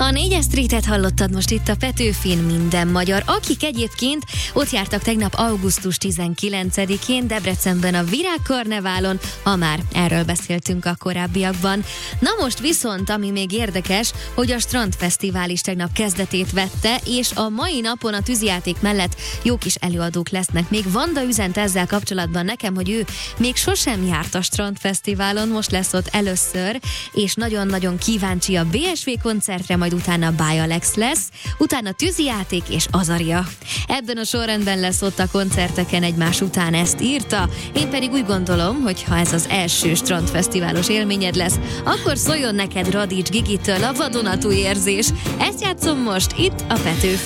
A 4-es Streetet hallottad most itt a Petőfin, minden magyar, akik egyébként ott jártak tegnap augusztus 19-én Debrecenben a Virágkarneválon, ha már erről beszéltünk a korábbiakban. Na most viszont, ami még érdekes, hogy a Strandfesztivál is tegnap kezdetét vette, és a mai napon a tűzijáték mellett jó kis előadók lesznek. Még Vanda üzent ezzel kapcsolatban nekem, hogy ő még sosem járt a Strandfesztiválon, most lesz ott először, és nagyon-nagyon kíváncsi a BSV koncertre, majd utána By Alex lesz, utána tűzijáték és Azaria. Ebben a sorrendben lesz ott a koncerteken egymás után, ezt írta. Én pedig úgy gondolom, hogy ha ez az első strandfesztiválos élményed lesz, akkor szóljon neked Radics Gigitől a vadonatúj érzés. Ezt játszom most itt a Petőfin.